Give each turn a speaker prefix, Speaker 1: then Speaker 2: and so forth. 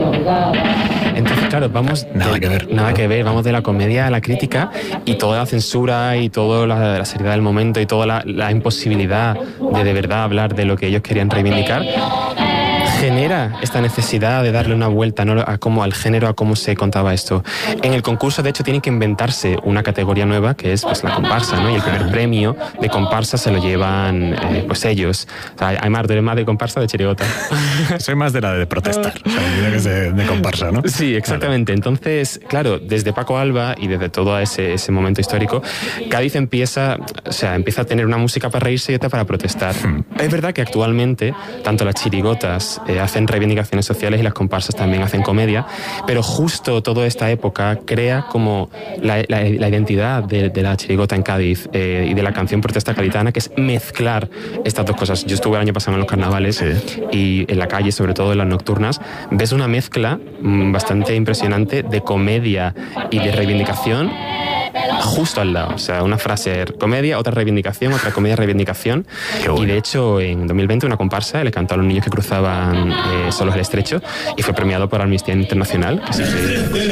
Speaker 1: Entonces, claro, vamos...
Speaker 2: Nada que ver.
Speaker 1: Vamos de la comedia a la crítica y toda la censura y toda la seriedad del momento y toda la imposibilidad de verdad hablar de lo que ellos querían reivindicar, genera esta necesidad de darle una vuelta, ¿no?, al género, a cómo se contaba esto. En el concurso, de hecho, tienen que inventarse una categoría nueva, que es pues la comparsa, ¿no? Y el primer premio de comparsa se lo llevan pues ellos. O sea, Aimar, tú eres más de comparsa o de chirigota.
Speaker 2: Soy más de la de protestar, o sea, que es de comparsa, ¿no?
Speaker 1: Sí, exactamente. Vale. Entonces, claro, desde Paco Alba y desde todo ese momento histórico, Cádiz empieza a tener una música para reírse y otra para protestar. Es verdad que actualmente, tanto las chirigotas hacen reivindicaciones sociales y las comparsas también hacen comedia, pero justo toda esta época crea como la identidad de la chirigota en Cádiz y de la canción protesta gaditana, que es mezclar estas dos cosas. Yo estuve el año pasado en los carnavales, sí, y en la calle, sobre todo en las nocturnas, ves una mezcla bastante impresionante de comedia y de reivindicación justo al lado. O sea, una frase comedia, otra reivindicación, otra comedia, reivindicación. Bueno. Y de hecho, en 2020 una comparsa le cantó a los niños que cruzaban solos el estrecho y fue premiado por Amnistía Internacional.